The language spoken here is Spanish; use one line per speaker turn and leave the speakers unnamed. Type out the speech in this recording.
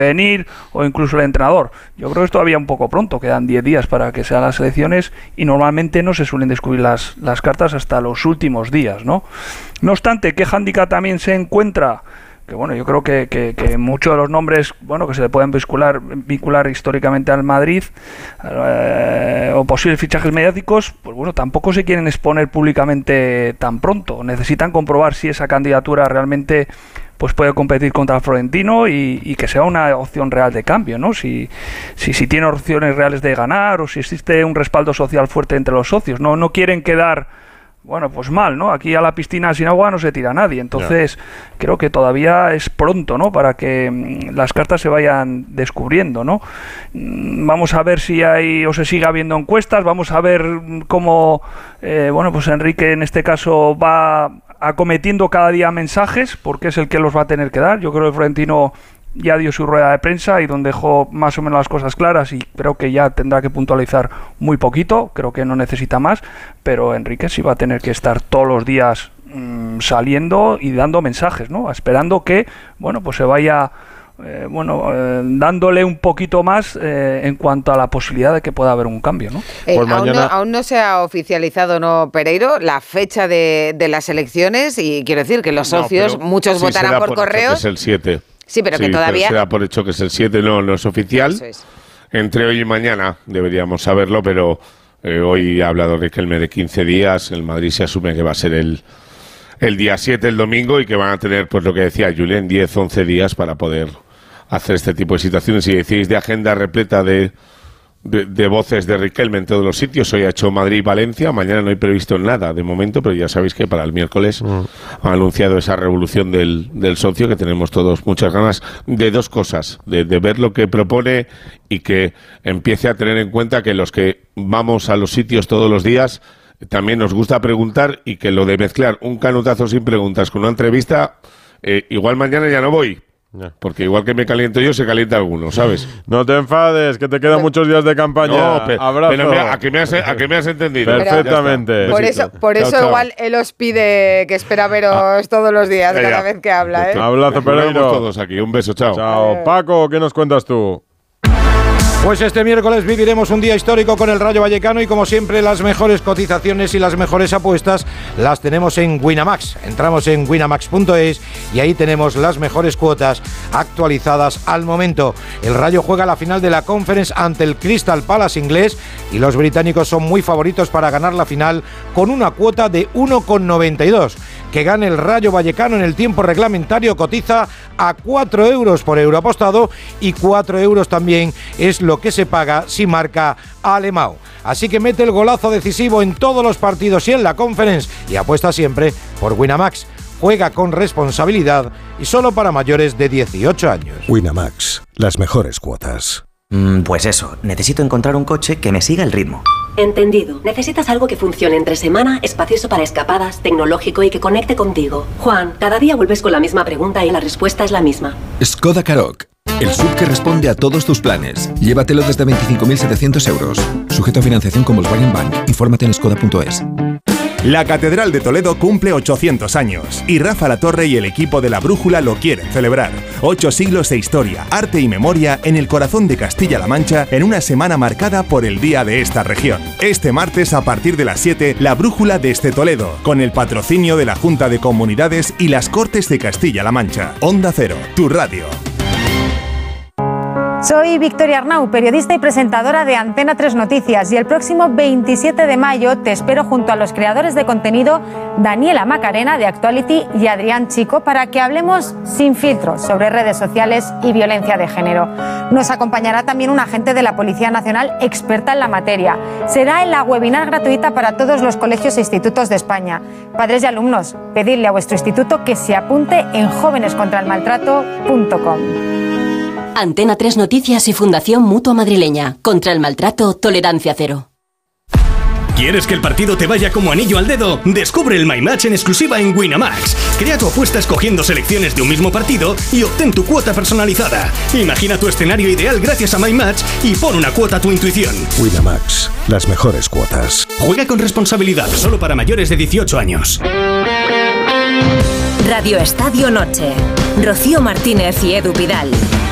venir o incluso el entrenador. Yo creo que es todavía un poco pronto, quedan 10 días para que sean las elecciones y normalmente no se suelen descubrir las cartas hasta los últimos días, ¿no? No obstante, ¿qué hándicap también se encuentra? Que bueno, yo creo que muchos de los nombres, bueno, que se le pueden vincular históricamente al Madrid o posibles fichajes mediáticos, pues bueno, tampoco se quieren exponer públicamente tan pronto. Necesitan comprobar si esa candidatura realmente pues puede competir contra el Florentino y que sea una opción real de cambio, ¿no? Si tiene opciones reales de ganar o si existe un respaldo social fuerte entre los socios. No quieren quedar, bueno, pues mal, ¿no? Aquí a la piscina sin agua no se tira nadie. Entonces, creo que todavía es pronto, ¿no? Para que las cartas se vayan descubriendo, ¿no? Vamos a ver si hay o se sigue habiendo encuestas. Vamos a ver cómo, bueno, pues Enrique en este caso va acometiendo cada día mensajes, porque es el que los va a tener que dar. Yo creo que Florentino ya dio su rueda de prensa y donde dejó más o menos las cosas claras y creo que ya tendrá que puntualizar muy poquito, creo que no necesita más, pero Enrique sí va a tener que estar todos los días saliendo y dando mensajes, ¿no? Esperando que, bueno, pues se vaya dándole un poquito más en cuanto a la posibilidad de que pueda haber un cambio, ¿no?
Aún no se ha oficializado, ¿no, Pereiro, la fecha de las elecciones? Y quiero decir que los socios, muchos sí votarán por correo.
Es el 7.
Sí, pero que todavía...
se da por hecho que es el 7, no es oficial. Eso es. Entre hoy y mañana deberíamos saberlo, pero hoy ha hablado Riquelme de 15 días. El Madrid se asume que va a ser el día 7, el domingo, y que van a tener, pues lo que decía Julen, 10, 11 días para poder hacer este tipo de situaciones. Y decís de agenda repleta de voces de Riquelme en todos los sitios. Hoy ha hecho Madrid-Valencia, mañana no hay previsto nada de momento, pero ya sabéis que para el miércoles ha anunciado esa revolución del socio, que tenemos todos muchas ganas de dos cosas, de ver lo que propone y que empiece a tener en cuenta que los que vamos a los sitios todos los días también nos gusta preguntar, y que lo de mezclar un canutazo sin preguntas con una entrevista, igual mañana ya no voy. Porque igual que me caliento yo, se calienta alguno, ¿sabes?
No te enfades, que te quedan muchos días de campaña.
No, pero a que me has entendido.
Perfectamente.
Por eso chao. Igual él os pide que espera veros todos los días, cada vez que habla, ¿eh?
Abrazo, Pereiro.
Todos aquí, un beso, chao.
Chao. Paco, ¿qué nos cuentas tú?
Pues este miércoles viviremos un día histórico con el Rayo Vallecano y como siempre las mejores cotizaciones y las mejores apuestas las tenemos en Winamax. Entramos en winamax.es y ahí tenemos las mejores cuotas actualizadas al momento. El Rayo juega la final de la Conference ante el Crystal Palace inglés y los británicos son muy favoritos para ganar la final con una cuota de 1,92. Que gane el Rayo Vallecano en el tiempo reglamentario cotiza a 4 euros por euro apostado y 4 euros también es lo que se paga si marca Alemão. Así que mete el golazo decisivo en todos los partidos y en la Conference y apuesta siempre por Winamax. Juega con responsabilidad y solo para mayores de 18 años.
Winamax, las mejores cuotas.
Pues eso, necesito encontrar un coche que me siga el ritmo.
Entendido. Necesitas algo que funcione entre semana, espacioso para escapadas, tecnológico y que conecte contigo. Juan, cada día vuelves con la misma pregunta y la respuesta es la misma.
Skoda Karoq, el SUV que responde a todos tus planes. Llévatelo desde 25.700 euros. Sujeto a financiación con Volkswagen Bank. Infórmate en skoda.es.
La Catedral de Toledo cumple 800 años y Rafa Latorre y el equipo de La Brújula lo quieren celebrar. 8 siglos de historia, arte y memoria en el corazón de Castilla-La Mancha en una semana marcada por el día de esta región. Este martes a partir de las 7, La Brújula desde Toledo, con el patrocinio de la Junta de Comunidades y las Cortes de Castilla-La Mancha. Onda Cero, tu radio.
Soy Victoria Arnau, periodista y presentadora de Antena 3 Noticias, y el próximo 27 de mayo te espero junto a los creadores de contenido Daniela Macarena de Actuality y Adrián Chico para que hablemos sin filtros sobre redes sociales y violencia de género. Nos acompañará también un agente de la Policía Nacional experta en la materia. Será en la webinar gratuita para todos los colegios e institutos de España. Padres y alumnos, pedidle a vuestro instituto que se apunte en jovenescontraelmaltrato.com.
Antena 3 Noticias y Fundación Mutua Madrileña. Contra el maltrato, tolerancia cero.
¿Quieres que el partido te vaya como anillo al dedo? Descubre el My Match en exclusiva en Winamax. Crea tu apuesta escogiendo selecciones de un mismo partido y obtén tu cuota personalizada. Imagina tu escenario ideal gracias a My Match y pon una cuota a tu intuición.
Winamax, las mejores cuotas.
Juega con responsabilidad, solo para mayores de 18 años.
Radio Estadio Noche. Rocío Martínez y Edu Pidal.